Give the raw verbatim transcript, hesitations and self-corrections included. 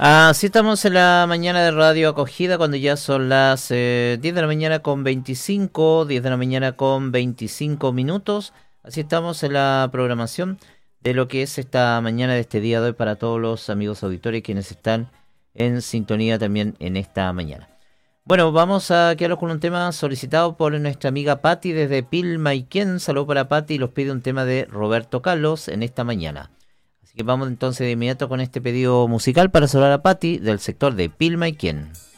Así estamos en la mañana de Radio Acogida cuando ya son las eh, diez de la mañana con veinticinco, diez de la mañana con veinticinco minutos. Así estamos en la programación de lo que es esta mañana de este día de hoy para todos los amigos auditores quienes están en sintonía también en esta mañana. Bueno, vamos a quedarnos con un tema solicitado por nuestra amiga Patti desde Pilmaiquén. Saludos para Patti y los pide un tema de Roberto Carlos en esta mañana. Así que vamos entonces de inmediato con este pedido musical para saludar a Patti del sector de Pilmaiquén.